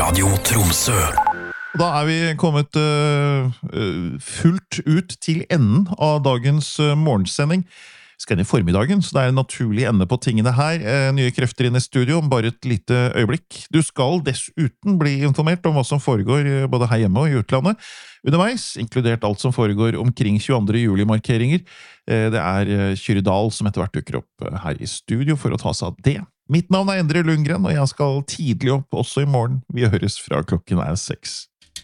Radio Tromsø. Da vi kommet fullt ut til enden av dagens morgensending. Vi skal inn i formiddagen, så det en naturlig ende på tingene her. Nye krefter inn i studio om bare et lite øyeblikk. Du skal dessuten bli informert om hva som foregår både her hjemme og i utlandet underveis, inkludert alt som foregår omkring 22. juli-markeringer. Det Kyrre Dahl som etter hvert dukker opp her i studio for å ta seg av det. Mitt navn Endre Lundgren, og jeg skal tidlig opp også i morgen. Vi høres fra klokken 6.